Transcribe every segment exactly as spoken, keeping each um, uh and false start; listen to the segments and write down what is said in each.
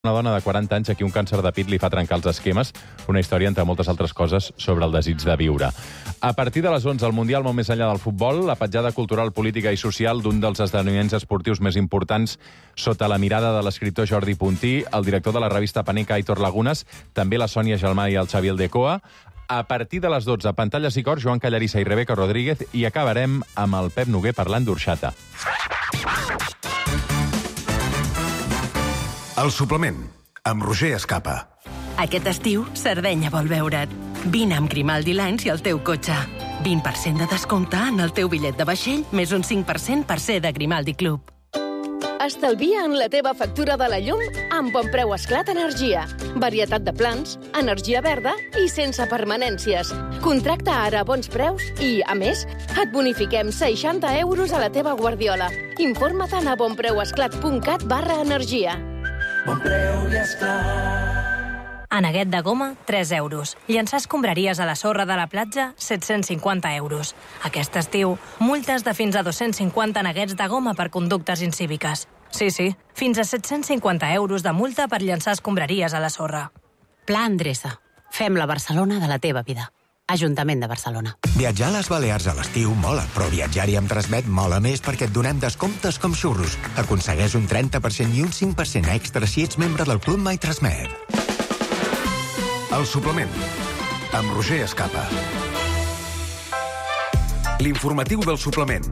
Una dona de quaranta anys a qui un càncer de pit li fa trencar els esquemes, una història, entre moltes altres coses, sobre el desig de viure. A partir de les onze, el Mundial molt més enllà del futbol, la petjada cultural, política i social d'un dels esdeveniments esportius més importants sota la mirada de l'escriptor Jordi Puntí, el director de la revista Paneca, Aitor Lagunes, també la Sònia Gelmà i el Xavi Aldecoa. A partir de les dotze, Pantalles i Cors, Joan Callarissa i Rebeca Rodríguez, i acabarem amb el Pep Noguer parlant d'orxata. El suplement, amb Roger Escapa. Aquest estiu, Sardenya vol veure't. Vine amb Grimaldi Lines i el teu cotxe. vint per cent de descompte en el teu bitllet de vaixell, més un cinc per cent per ser de Grimaldi Club. Estalvia en la teva factura de la llum amb Bon Preu Esclat Energia. Varietat de plans, energia verda i sense permanències. Contracta ara a bons preus i, a més, et bonifiquem seixanta euros a la teva guardiola. Informa't a bonpreuesclat.cat barra energia. Bon preu i esclat. Aneguet de goma, tres euros. Llançar escombraries a la sorra de la platja, set-cents cinquanta euros. Aquest estiu, multes de fins a dos-cents cinquanta aneguets de goma per conductes incíviques. Sí, sí, fins a set-cents cinquanta euros de multa per llançar escombraries a la sorra. Pla Endreça. Fem la Barcelona de la teva vida. Ajuntament de Barcelona. Viatjar a les Balears a l'estiu mola, però viatjar-hi amb Transmet mola més perquè et donem descomptes com xurros. Aconsegueix un trenta per cent i un cinc per cent extra si ets membre del Club My Transmet. El suplement, amb Roger Escapa. L'informatiu del suplement.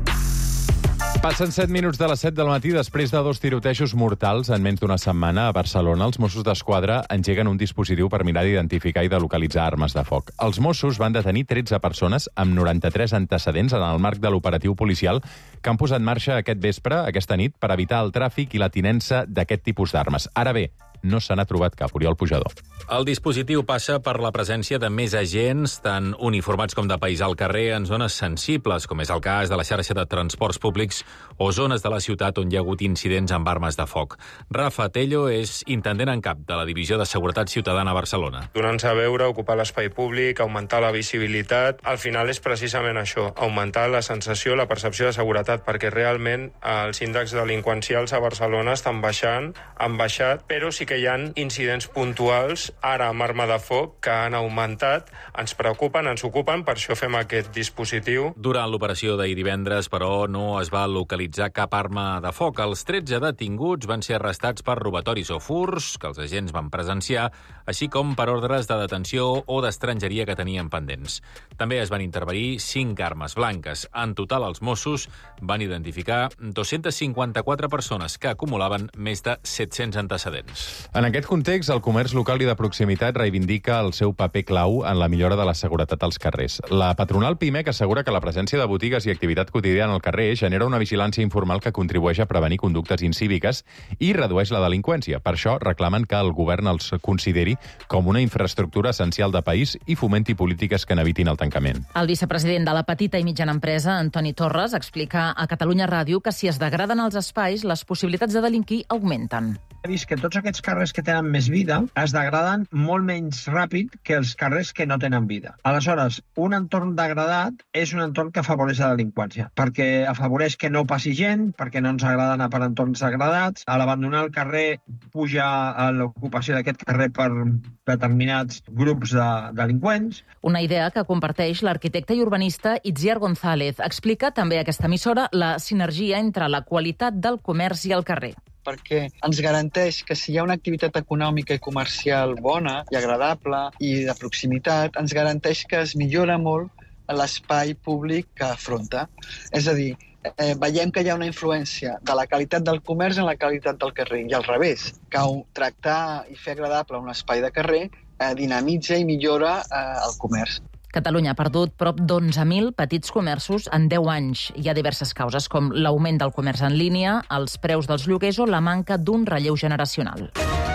Passen set minuts de les set del matí després de dos tirotejos mortals en menys d'una setmana a Barcelona. Els Mossos d'Esquadra engeguen un dispositiu per mirar d'identificar i de localitzar armes de foc. Els Mossos van detenir tretze persones amb noranta-tres antecedents en el marc de l'operatiu policial que han posat en marxa aquest vespre, aquesta nit, per evitar el tràfic i la tinença d'aquest tipus d'armes. Ara bé, no se n'ha trobat cap. Oriol Pujador. El dispositiu passa per la presència de més agents, tant uniformats com de país al carrer, en zones sensibles, com és el cas de la xarxa de transports públics o zones de la ciutat on hi ha hagut incidents amb armes de foc. Rafa Tello és intendent en cap de la Divisió de Seguretat Ciutadana a Barcelona. Donant-se a veure, ocupar l'espai públic, augmentar la visibilitat, al final és precisament això, augmentar la sensació, la percepció de seguretat, perquè realment els índexs delinqüencials a Barcelona estan baixant, han baixat, però sí que hi ha incidents puntuals, ara amb arma de foc, que han augmentat, ens preocupen, ens ocupen, per això fem aquest dispositiu. Durant l'operació d'ahir divendres, però, no es va localitzar cap arma de foc. Els tretze detinguts van ser arrestats per robatoris o furs, que els agents van presenciar, així com per ordres de detenció o d'estrangeria que tenien pendents. També es van intervenir cinc armes blanques. En total, els Mossos van identificar dos-centes cinquanta-quatre persones que acumulaven més de set-cents antecedents. En aquest context, el comerç local i de proximitat reivindica el seu paper clau en la millora de la seguretat als carrers. La patronal Pimec assegura que la presència de botigues i activitat quotidiana al carrer genera una vigilància informal que contribueix a prevenir conductes incíviques i redueix la delinqüència. Per això reclamen que el govern els consideri com una infraestructura essencial de país i fomenti polítiques que n'evitin el tancament. El vicepresident de la petita i mitjana empresa, Antoni Torres, explica a Catalunya Ràdio que si es degraden els espais, les possibilitats de delinquir augmenten. He vist que tots aquests carrers que tenen més vida es degraden molt menys ràpid que els carrers que no tenen vida. Aleshores, un entorn degradat és un entorn que afavoreix la delinqüència, perquè afavoreix que no passi gent, perquè no ens agrada anar per entorns degradats. A l'abandonar el carrer puja a l'ocupació d'aquest carrer per determinats grups de delinqüents. Una idea que comparteix l'arquitecte i urbanista Itziar González. Explica també a aquesta emissora la sinergia entre la qualitat del comerç i el carrer. Perquè ens garanteix que si hi ha una activitat econòmica i comercial bona i agradable i de proximitat, ens garanteix que es millora molt l'espai públic que afronta. És a dir, eh, veiem que hi ha una influència de la qualitat del comerç en la qualitat del carrer, i al revés, que tractar i fer agradable un espai de carrer eh, dinamitza i millora eh, el comerç. Catalunya ha perdut prop d'onze mil petits comerços en deu anys. Hi ha diverses causes, com l'augment del comerç en línia, els preus dels lloguers o la manca d'un relleu generacional.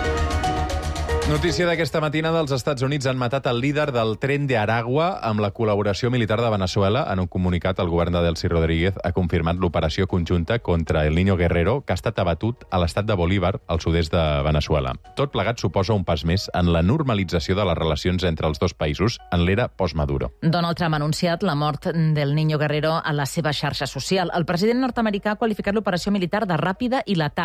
Notícia d'aquesta matinada, els Estats Units han matat el líder del Tren de Aragua amb la col·laboració militar de Venezuela. En un comunicat, el govern de Delcy Rodríguez ha confirmat l'operació conjunta contra el Niño Guerrero, que ha estat abatut a l'estat de Bolívar, al sud-est de Venezuela. Tot plegat suposa un pas més en la normalització de les relacions entre els dos països en l'era post-Maduro. Donald Trump ha anunciat la mort del Niño Guerrero a la seva xarxa social. El president nord-americà ha qualificat l'operació militar de ràpida i letal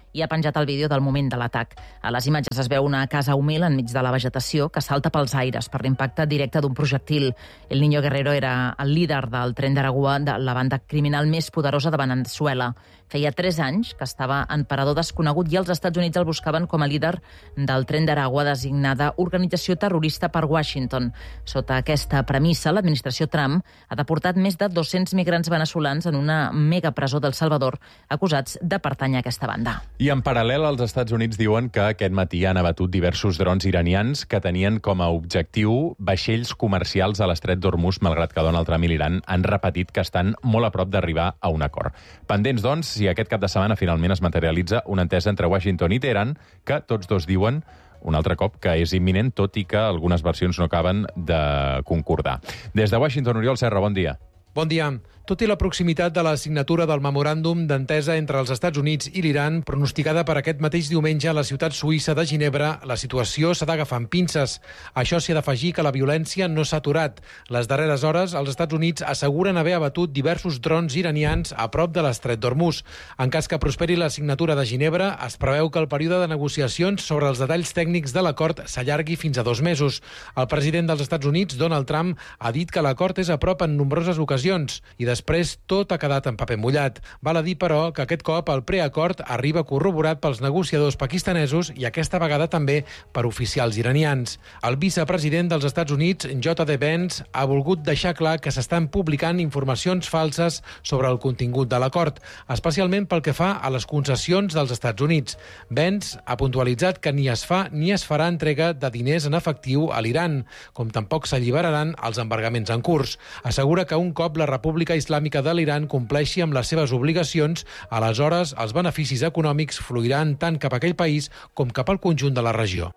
i ha penjat el vídeo del moment de l'atac. A les imatges es veu una casa humil enmig de la vegetació que salta pels aires per l'impacte directe d'un projectil. El Niño Guerrero era el líder del Tren d'Aragua, de la banda criminal més poderosa de Venezuela. Feia tres anys que estava en parador desconegut i els Estats Units el buscaven com a líder del Tren d'Aragua, designada organització terrorista per Washington. Sota aquesta premissa, l'administració Trump ha deportat més de dos-cents migrants veneçolans en una megapresó del Salvador, acusats de pertànyer a aquesta banda. I en paral·lel, els Estats Units diuen que aquest matí han abatut diversos drons iranians que tenien com a objectiu vaixells comercials a l'estret d'Hormuz, malgrat que Donald Trump i l'Iran han repetit que estan molt a prop d'arribar a un acord. Pendents, doncs, si aquest cap de setmana finalment es materialitza una entesa entre Washington i Teheran, que tots dos diuen un altre cop que és imminent, tot i que algunes versions no acaben de concordar. Des de Washington, Oriol Serra, bon dia. Bon dia. Tot i la proximitat de la signatura del memoràndum d'entesa entre els Estats Units i l'Iran, pronosticada per aquest mateix diumenge a la ciutat suïssa de Ginebra, la situació s'ha d'agafar amb pinces. Això s'hi ha d'afegir que la violència no s'ha aturat. Les darreres hores, els Estats Units asseguren haver abatut diversos drons iranians a prop de l'estret d'Hormuz. En cas que prosperi la signatura de Ginebra, es preveu que el període de negociacions sobre els detalls tècnics de l'acord s'allargui fins a dos mesos. El president dels Estats Units, Donald Trump, ha dit que l'acord és a prop en nombroses ocasions i després tot ha quedat en paper mullat. Val a dir, però, que aquest cop el preacord arriba corroborat pels negociadors pakistanesos i aquesta vegada també per oficials iranians. El vicepresident dels Estats Units, J D Vance, ha volgut deixar clar que s'estan publicant informacions falses sobre el contingut de l'acord, especialment pel que fa a les concessions dels Estats Units. Vance ha puntualitzat que ni es fa ni es farà entrega de diners en efectiu a l'Iran, com tampoc s'alliberaran els embargaments en curs. Assegura que un cop la República Islàmica de l'Iran compleixi amb les seves obligacions, aleshores els beneficis econòmics fluiran tant cap a aquell país com cap al conjunt de la regió.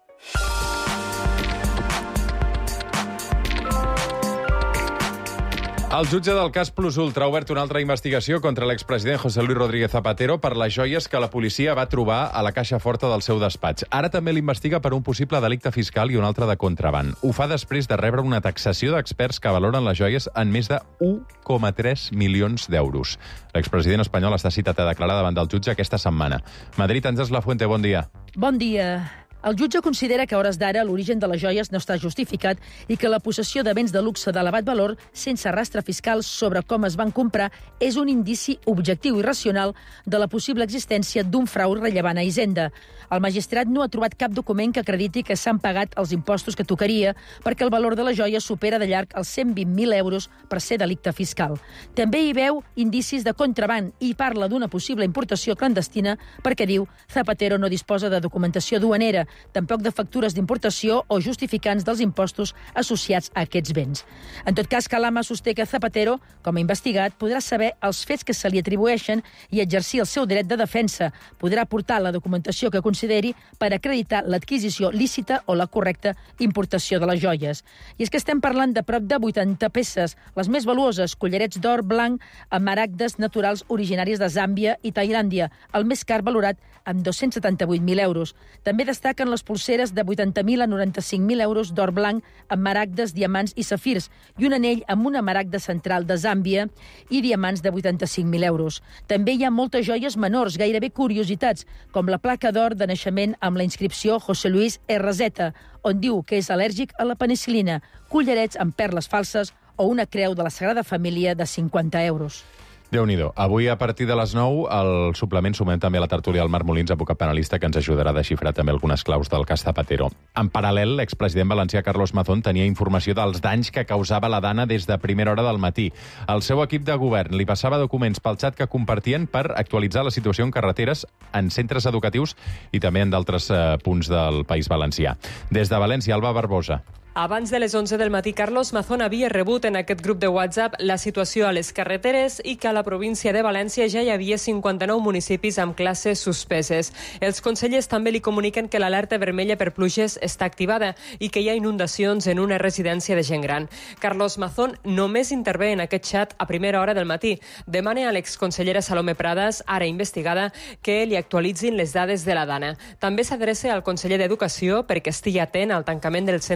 El jutge del cas Plus Ultra ha obert una altra investigació contra l'expresident José Luis Rodríguez Zapatero per les joies que la policia va trobar a la caixa forta del seu despatx. Ara també l'investiga per un possible delicte fiscal i un altre de contraban. Ho fa després de rebre una taxació d'experts que valoren les joies en més de un coma tres milions d'euros. L'expresident espanyol està citat a declarar davant del jutge aquesta setmana. Madrid, Àngels Lafuente, bon dia. Bon dia. El jutge considera que a hores d'ara l'origen de les joies no està justificat i que la possessió de béns de luxe d'elevat valor, sense rastre fiscal sobre com es van comprar, és un indici objectiu i racional de la possible existència d'un frau rellevant a Hisenda. El magistrat no ha trobat cap document que acrediti que s'han pagat els impostos que tocaria perquè el valor de les joies supera de llarg els cent vint mil euros per ser delicte fiscal. També hi veu indicis de contraban i parla d'una possible importació clandestina perquè diu Zapatero no disposa de documentació duanera, tampoc de factures d'importació o justificants dels impostos associats a aquests béns. En tot cas, Calama sosté que Zapatero, com a investigat, podrà saber els fets que se li atribueixen i exercir el seu dret de defensa. Podrà aportar la documentació que consideri per acreditar l'adquisició lícita o la correcta importació de les joies. I és que estem parlant de prop de vuitanta peces, les més valuoses, collarets d'or blanc amb maragdes naturals originaris de Zàmbia i Tailàndia, el més car valorat amb dos-cents setanta-vuit mil euros. També destaquen les pulseres de vuitanta mil a noranta-cinc mil euros d'or blanc amb maragdes, diamants i safirs i un anell amb una maragda central de Zàmbia i diamants de vuitanta-cinc mil euros. També hi ha moltes joies menors, gairebé curiositats, com la placa d'or de naixement amb la inscripció José Luis R Z, on diu que és al·lèrgic a la penicil·lina, collarets amb perles falses o una creu de la Sagrada Família de cinquanta euros. Déu-n'hi-do. Avui, a partir de les nou, al suplement sumem també a la tertúlia del Marc Molins, advocat penalista, que ens ajudarà a desxifrar també algunes claus del cas Zapatero. En paral·lel, l'expresident valencià Carlos Mazón tenia informació dels danys que causava la Dana des de primera hora del matí. El seu equip de govern li passava documents pel xat que compartien per actualitzar la situació en carreteres, en centres educatius i també en d'altres eh, punts del País Valencià. Des de València, Alba Barbosa. Abans de les onze del matí, Carlos Mazón havia rebut en aquest grup de WhatsApp la situació a les carreteres i que a la província de València ja hi havia cinquanta-nou municipis amb classes suspeses. Els consellers també li comuniquen que l'alerta vermella per pluges està activada i que hi ha inundacions en una residència de gent gran. Carlos Mazón només intervé en aquest xat a primera hora del matí. Demana a l'exconsellera Salomé Pradas, ara investigada, que li actualitzin les dades de la Dana. També s'adreça al conseller d'Educació perquè estigui atent al tancament dels centres escolars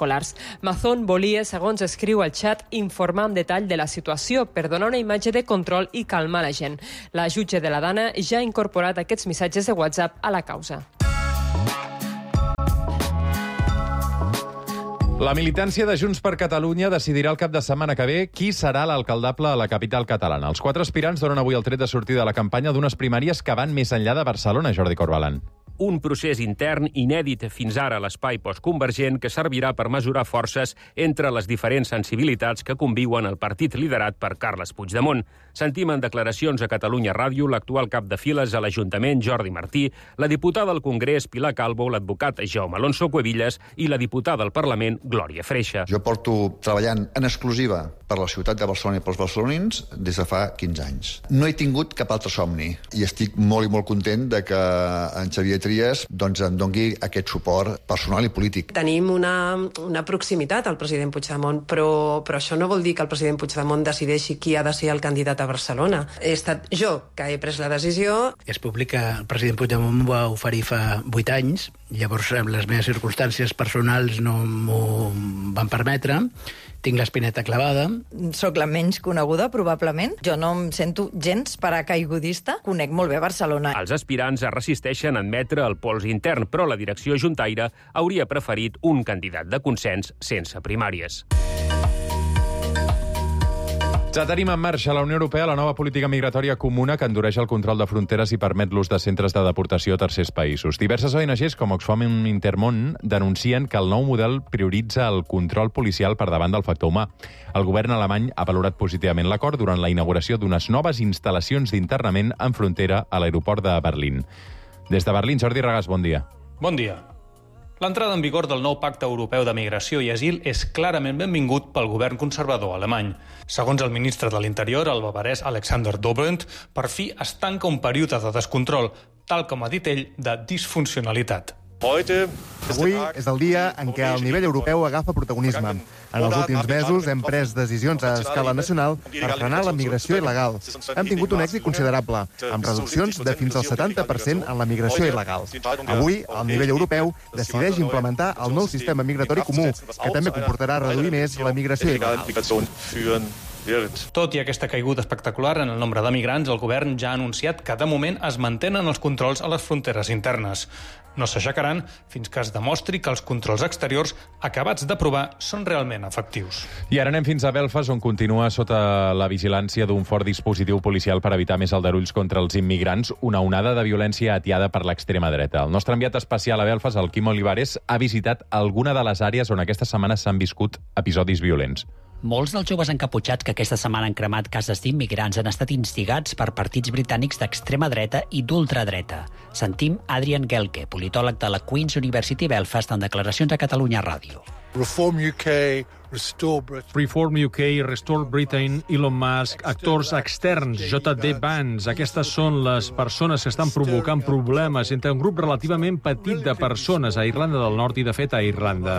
escolars. Mazón volia, segons escriu al xat, informar amb detall de la situació per donar una imatge de control i calmar la gent. La jutge de la Dana ja ha incorporat aquests missatges de WhatsApp a la causa. La militància de Junts per Catalunya decidirà el cap de setmana que ve qui serà l'alcaldable a la capital catalana. Els quatre aspirants donen avui el tret de sortida de la campanya d'unes primàries que van més enllà de Barcelona, Jordi Corbalan. Un procés intern inèdit fins ara a l'espai postconvergent que servirà per mesurar forces entre les diferents sensibilitats que conviuen al partit liderat per Carles Puigdemont. Sentim en declaracions a Catalunya Ràdio l'actual cap de files a l'Ajuntament, Jordi Martí, la diputada al Congrés, Pilar Calvo, l'advocat Jaume Alonso Cuevillas i la diputada al Parlament, Glòria Freixa. Jo porto treballant en exclusiva per la ciutat de Barcelona i pels barcelonins des de fa quinze anys. No he tingut cap altre somni i estic molt i molt content de que en Xavier Trias doncs, em doni aquest suport personal i polític. Tenim una, una proximitat al president Puigdemont, però, però això no vol dir que el president Puigdemont decideixi qui ha de ser el candidat a Barcelona. He estat jo que he pres la decisió. És públic que el president Puigdemont m'ho va oferir fa vuit anys, llavors les meves circumstàncies personals no m'ho van permetre. Tinc l'espineta clavada. Soc la menys coneguda, probablement. Jo no em sento gens paracaigudista. Conec molt bé Barcelona. Els aspirants es resisteixen a admetre el pols intern, però la direcció juntaire hauria preferit un candidat de consens sense primàries. Ja tenim en marxa a la Unió Europea la nova política migratòria comuna que endureix el control de fronteres i permet l'ús de centres de deportació a tercers països. Diverses O N Ges, com Oxfam Intermón, denuncien que el nou model prioritza el control policial per davant del factor humà. El govern alemany ha valorat positivament l'acord durant la inauguració d'unes noves instal·lacions d'internament en frontera a l'aeroport de Berlín. Des de Berlín, Jordi Regàs, bon dia. Bon dia. L'entrada en vigor del nou Pacte Europeu de Migració i Asil és clarament benvingut pel govern conservador alemany. Segons el ministre de l'Interior, el bavarès Alexander Dobrindt, per fi es tanca un període de descontrol, tal com ha dit ell, de disfuncionalitat. Avui és el dia en què el nivell europeu agafa protagonisme. En els últims mesos hem pres decisions a escala nacional per frenar la migració il·legal. Hem tingut un èxit considerable, amb reduccions de fins al setanta per cent en la migració il·legal. Avui, el nivell europeu decideix implementar el nou sistema migratori comú, que també comportarà reduir més la migració il·legal. Tot i aquesta caiguda espectacular en el nombre de migrants, el govern ja ha anunciat que de moment es mantenen els controls a les fronteres internes. No s'aixecaran fins que es demostri que els controls exteriors acabats d'aprovar són realment efectius. I ara anem fins a Belfast, on continua sota la vigilància d'un fort dispositiu policial per evitar més aldarulls contra els immigrants, una onada de violència atiada per l'extrema dreta. El nostre enviat especial a Belfast, el Quim Olivares, ha visitat alguna de les àrees on aquesta setmana s'han viscut episodis violents. Molts dels joves encaputxats que aquesta setmana han cremat cases d'immigrants han estat instigats per partits britànics d'extrema dreta i d'ultradreta. Sentim Adrian Gelke, politòleg de la Queen's University Belfast, en declaracions a Catalunya Ràdio. Reform U K, Restore Britain. Reform U K, Restore Britain, Elon Musk, actors externs, J D Vance. Aquestes són les persones que estan provocant problemes entre un grup relativament petit de persones a Irlanda del Nord i, de fet, a Irlanda.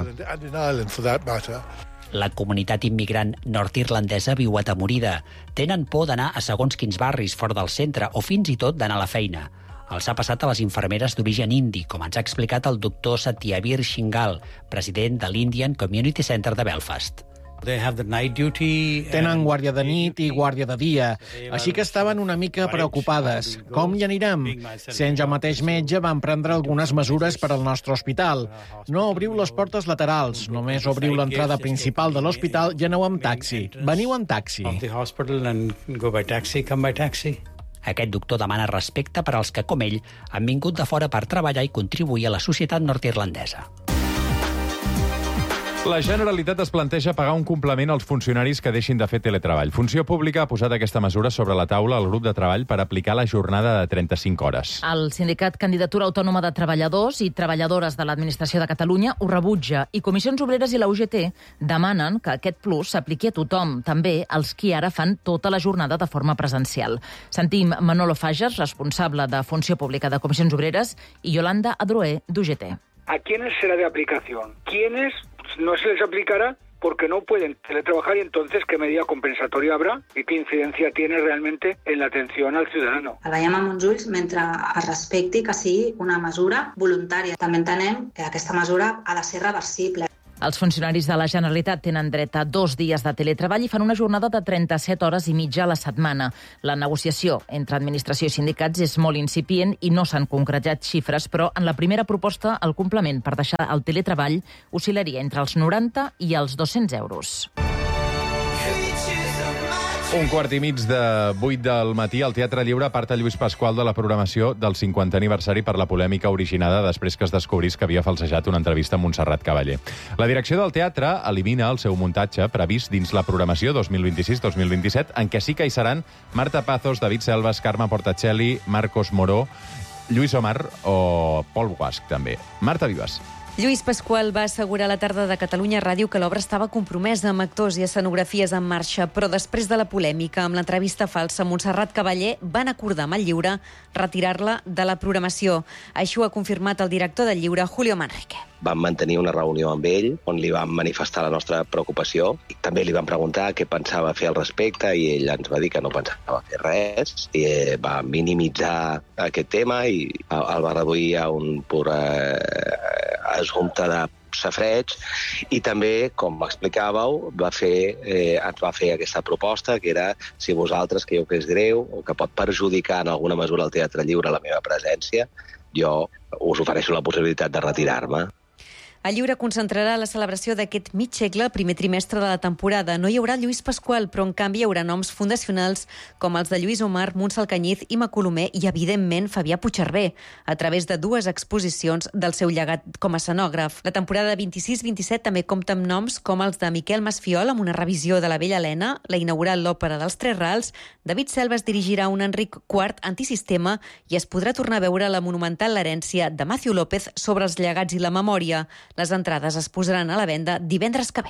La comunitat immigrant nord-irlandesa viu atemorida. Tenen por d'anar a segons quins barris fora del centre o fins i tot d'anar a la feina. Els ha passat a les infermeres d'origen indi, com ens ha explicat el doctor Satyavir Shingal, president de l'Indian Community Center de Belfast. Tenen guàrdia de nit i guàrdia de dia, així que estaven una mica preocupades. Com hi anirem? Sent jo mateix metge, vam prendre algunes mesures per al nostre hospital. No obriu les portes laterals, només obriu l'entrada principal de l'hospital i aneu amb taxi. Veniu amb taxi. Aquest doctor demana respecte per als que, com ell, han vingut de fora per treballar i contribuir a la societat nord-irlandesa. La Generalitat es planteja pagar un complement als funcionaris que deixin de fer teletreball. Funció Pública ha posat aquesta mesura sobre la taula al grup de treball per aplicar la jornada de trenta-cinc hores. El sindicat Candidatura Autònoma de Treballadors i Treballadores de l'Administració de Catalunya ho rebutja i Comissions Obreres i la U G T demanen que aquest plus s'apliqui a tothom, també als qui ara fan tota la jornada de forma presencial. Sentim Manolo Fages, responsable de Funció Pública de Comissions Obreres, i Yolanda Adroé, d'U G T. ¿A quiénes será de aplicación? ¿Quiénes no se les aplicará porque no pueden teletrabajar y entonces qué medida compensatoria habrá y qué incidencia tiene realmente en la atención al ciudadano? El veiem amb uns ulls mentre es respecti que sigui una mesura voluntària. També entenem que aquesta mesura ha de ser reversible. Els funcionaris de la Generalitat tenen dret a dos dies de teletreball i fan una jornada de trenta-set hores i mitja a la setmana. La negociació entre administració i sindicats és molt incipient i no s'han concretat xifres, però en la primera proposta el complement per deixar el teletreball oscil·laria entre els noranta i els dos-cents euros. Un quart i mig de vuit del matí, al Teatre Lliure aparta Lluís Pasqual de la programació del cinquantè aniversari per la polèmica originada després que es descobrís que havia falsejat una entrevista amb Montserrat Cavaller. La direcció del teatre elimina el seu muntatge previst dins la programació dos mil vint-i-sis dos mil vint-i-set, en què sí que hi seran Marta Pazos, David Selvas, Carme Portacelli, Marcos Moró, Lluís Omar o Pol Guasch, també. Marta Vives. Lluís Pasqual va assegurar a la tarda de Catalunya Ràdio que l'obra estava compromesa amb actors i escenografies en marxa, però després de la polèmica amb l'entrevista falsa a Montserrat Cavaller van acordar amb el Lliure retirar-la de la programació. Així ho ha confirmat el director del Lliure, Julio Manrique. Vam mantenir una reunió amb ell on li vam manifestar la nostra preocupació. També li vam preguntar què pensava fer al respecte i ell ens va dir que no pensava fer res i va minimitzar aquest tema i el va reduir a un pur eh, assumpte de safreig i també, com explicàveu, va fer, eh, ens va fer aquesta proposta que era si vosaltres creieu que és greu o que pot perjudicar en alguna mesura el Teatre Lliure la meva presència, jo us ofereixo la possibilitat de retirar-me. El Lliure concentrarà la celebració d'aquest mig segle al primer trimestre de la temporada. No hi haurà Lluís Pasqual, però en canvi hi haurà noms fundacionals com els de Lluís Omar, Montse Alcañiz, Imma Colomer i, evidentment, Fabià Puigcerver, a través de dues exposicions del seu llegat com a escenògraf. La temporada vint-i-sis vint-i-set també compta amb noms com els de Miquel Masfiol, amb una revisió de la Bella Helena, la inaugural l'Òpera dels Tres Rals, David Selvas dirigirà un Enric quart antisistema i es podrà tornar a veure la monumental L'herència de Matthew López sobre els llegats i la memòria. Les entrades es posaran a la venda divendres que ve.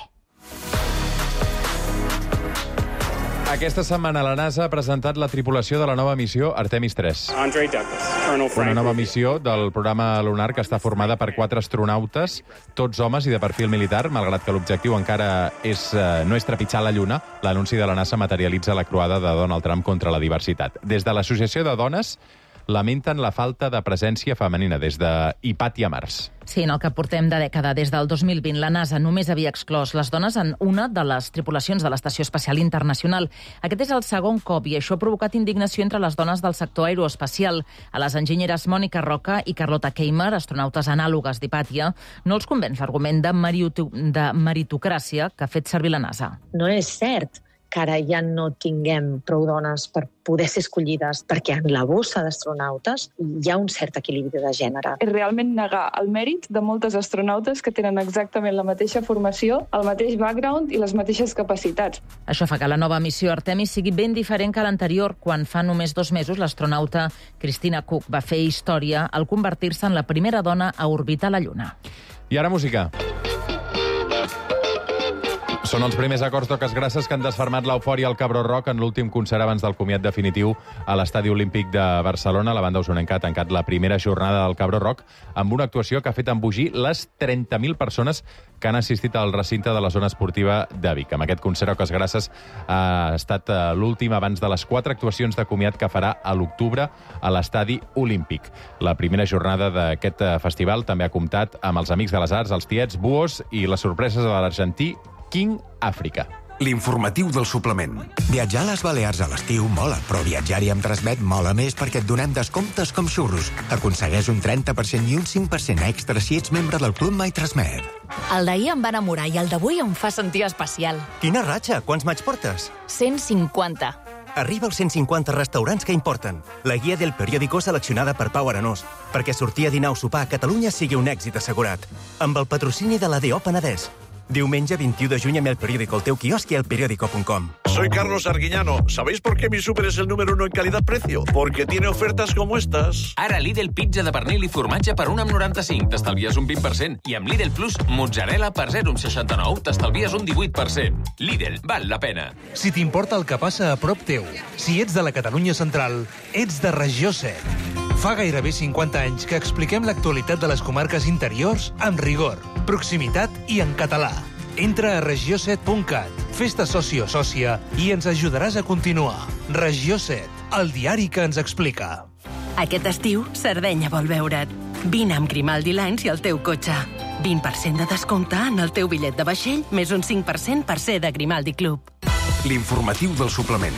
Aquesta setmana la NASA ha presentat la tripulació de la nova missió Artemis tres. Una nova missió del programa lunar que està formada per quatre astronautes, tots homes i de perfil militar, malgrat que l'objectiu encara és, eh, no és trepitjar la Lluna. L'anunci de la NASA materialitza la croada de Donald Trump contra la diversitat. Des de l'Associació de Dones lamenten la falta de presència femenina des de Hipàtia Mars. Sí, en el que portem de dècada, des del dos mil vint, la NASA només havia exclòs les dones en una de les tripulacions de l'Estació Espacial Internacional. Aquest és el segon cop i això ha provocat indignació entre les dones del sector aeroespacial. A les enginyeres Mònica Roca i Carlota Keimer, astronautes anàlogues d'Hipàtia, no els convenç l'argument de, merito de meritocràcia que ha fet servir la NASA. No és cert que ara ja no tinguem prou dones per poder ser escollides, perquè en la bossa d'astronautes hi ha un cert equilibri de gènere. És realment negar el mèrit de moltes astronautes que tenen exactament la mateixa formació, el mateix background i les mateixes capacitats. Això fa que la nova missió Artemis sigui ben diferent que l'anterior, quan fa només dos mesos l'astronauta Christina Koch va fer història al convertir-se en la primera dona a orbitar la Lluna. I ara música. Són els primers acords d'Oques Grasses que han desfermat l'eufòria al Cabró Rock en l'últim concert abans del comiat definitiu a l'Estadi Olímpic de Barcelona. La banda usonenca ha tancat la primera jornada del Cabró Rock amb una actuació que ha fet embogir les trenta mil persones que han assistit al recinte de la zona esportiva de Vic. Amb aquest concert, Oques Grasses ha estat l'últim abans de les quatre actuacions de comiat que farà a l'octubre a l'Estadi Olímpic. La primera jornada d'aquest festival també ha comptat amb els Amics de les Arts, els Tiets, Buos i les sorpreses de l'argentí King Àfrica. L'informatiu del suplement. Viatjar a les Balears a l'estiu mola, però viatjar-hi amb Transmet mola més perquè et donem descomptes com xurros. Aconsegueix un trenta per cent i un cinc per cent extra si ets membre del Club My Transmet. El d'ahir em va enamorar i el d'avui em fa sentir especial. Quina ratxa! Quants maig portes? cent cinquanta. Arriba als cent cinquanta restaurants que importen. La guia del periòdico seleccionada per Pau Arenós, perquè sortir a dinar o sopar a Catalunya sigui un èxit assegurat. Amb el patrocini de l'A D O Penedès. Diumenge veintiuno de juny amb El Periódico, el teu quiosc i el periódico punto com. Soy Carlos Arguiñano. ¿Sabéis por qué mi súper es el número uno en calidad-precio? Porque tiene ofertas como estas. Ara Lidl pizza de pernil i formatge per un coma noranta-cinc, t'estalvies un vint per cent. I amb Lidl Plus, mozzarella per zero coma seixanta-nou, t'estalvies un divuit per cent. Lidl, val la pena. Si t'importa el que passa a prop teu, si ets de la Catalunya central, ets de Regió set. Fa gairebé cinquanta anys que expliquem l'actualitat de les comarques interiors amb rigor, proximitat i en català. Entra a regió set punt cat, fes-te soci o sòcia i ens ajudaràs a continuar. Regió set, el diari que ens explica. Aquest estiu, Sardenya vol veure't. Vine amb Grimaldi Lines i el teu cotxe. vint per cent de descompte en el teu bitllet de vaixell, més un cinc per cent per ser de Grimaldi Club. L'informatiu del suplement.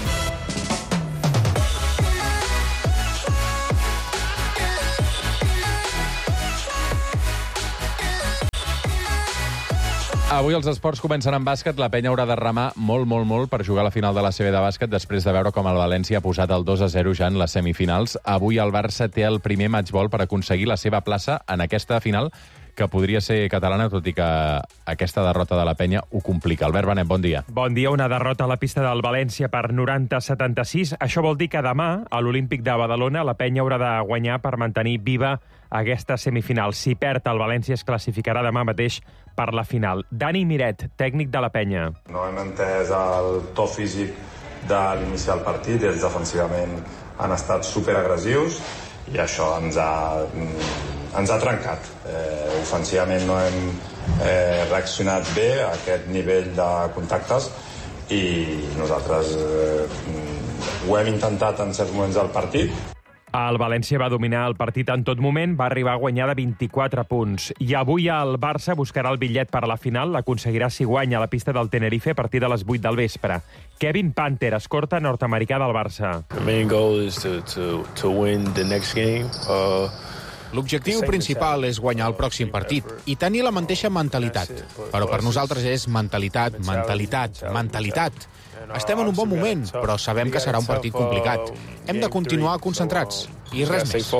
Avui els esports comencen amb bàsquet. La penya haurà de remar molt, molt, molt per jugar a la final de la C B de bàsquet després de veure com el València ha posat el dos a zero ja en les semifinals. Avui el Barça té el primer matchball per aconseguir la seva plaça en aquesta final, que podria ser catalana, tot i que aquesta derrota de la penya ho complica. Albert Benet, bon dia. Bon dia. Una derrota a la pista del València per noranta a setanta-sis. Això vol dir que demà, a l'Olímpic de Badalona, la penya haurà de guanyar per mantenir viva aquesta semifinal. Si perd, el València es classificarà demà mateix per la final. Dani Miret, tècnic de la penya. No hem entès el to físic de l'inici del partit. Ells defensivament han estat superagressius i això ens ha, ens ha trencat. Eh, ofensivament no hem eh, reaccionat bé a aquest nivell de contactes i nosaltres eh, ho hem intentat en certs moments del partit. El València va dominar el partit en tot moment, va arribar a guanyar de vint-i-quatre punts. I avui el Barça buscarà el bitllet per a la final, l'aconseguirà si guanya a la pista del Tenerife a partir de les vuit del vespre. Kevin Panther, escorta nord-americà del Barça. The main goal is to, to, to win the next game. Uh... L'objectiu principal és guanyar el pròxim partit i tenir la mateixa mentalitat. Però per nosaltres és mentalitat, mentalitat, mentalitat. Estem en un bon moment, però sabem que serà un partit complicat. Hem de continuar concentrats, i res més.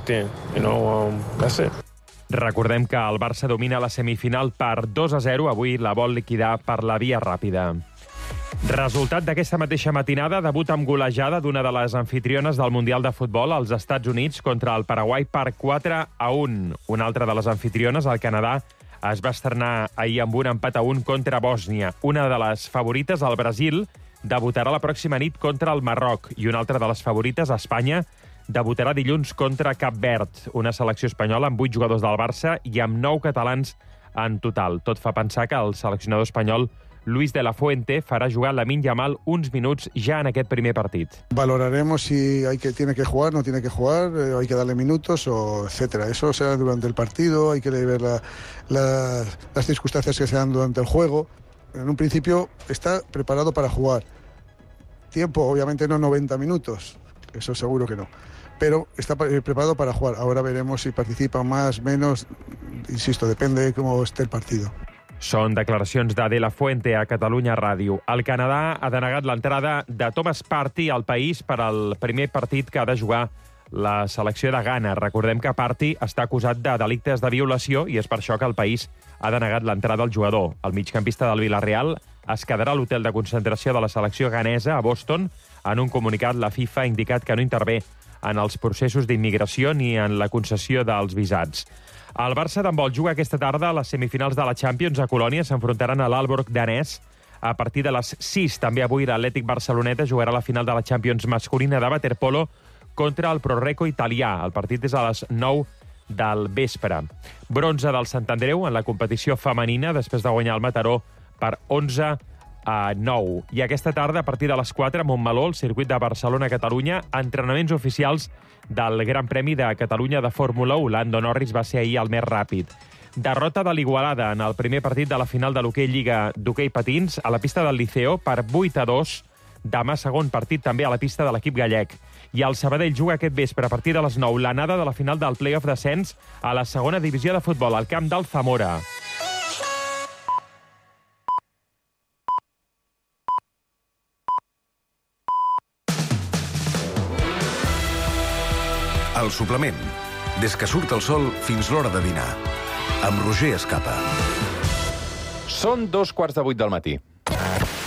Recordem que el Barça domina la semifinal per dos a zero. Avui la vol liquidar per la via ràpida. Resultat d'aquesta mateixa matinada, debut amb golejada d'una de les anfitriones del Mundial de Futbol als Estats Units contra el Paraguai per quatre a un. Una altra de les anfitriones, el Canadà, es va estrenar ahir amb un empat a un contra Bòsnia. Una de les favorites, el Brasil, debutarà la pròxima nit contra el Marroc. I una altra de les favorites, Espanya, debutarà dilluns contra Cap Verd, una selecció espanyola amb vuit jugadors del Barça i amb nou catalans en total. Tot fa pensar que el seleccionador espanyol Luis de la Fuente farà jugar Lamine Yamal uns minuts ja en aquest primer partit. Valoraremos si hay que, tiene que jugar, no tiene que jugar, eh, hay que darle minutos, o etcétera. Eso será durante el partido, hay que ver la, la, las circunstancias que se dan durante el juego. En un principio está preparado para jugar. Tiempo, obviamente no noventa minutos, eso seguro que no. Pero está preparado para jugar. Ahora veremos si participa más, menos, insisto, depende de cómo esté el partido. Són declaracions de De La Fuente a Catalunya Ràdio. El Canadà ha denegat l'entrada de Thomas Partey al país per al primer partit que ha de jugar la selecció de Ghana. Recordem que Partey està acusat de delictes de violació i és per això que el país ha denegat l'entrada al jugador. El migcampista del Villarreal es quedarà a l'hotel de concentració de la selecció ghanesa a Boston. En un comunicat, la FIFA ha indicat que no intervé en els processos d'immigració ni en la concessió dels visats. El Barça d'handbol juga aquesta tarda a les semifinals de la Champions a Colònia. S'enfrontaran a l'Aalborg danès a partir de les sis. També avui l'Atlètic Barceloneta jugarà la final de la Champions masculina de waterpolo contra el Prorreco italià. El partit és a les nou del vespre. Bronze del Sant Andreu en la competició femenina després de guanyar el Mataró per onze a nou. I aquesta tarda, a partir de les quatre, a Montmeló, el circuit de Barcelona-Catalunya, entrenaments oficials del Gran Premi de Catalunya de Fórmula u. Lando Norris va ser ahir el més ràpid. Derrota de l'Igualada en el primer partit de la final de l'hoquei Lliga d'hoquei patins a la pista del Liceo per vuit a dos. Demà segon partit també a la pista de l'equip gallec. I el Sabadell juga aquest vespre a partir de les nou l'anada de la final del play-off d'ascens a la segona divisió de futbol al camp del Zamora. El suplement. Des que surt el sol fins l'hora de dinar. Amb Roger Escapa. Són dos quarts de vuit del matí.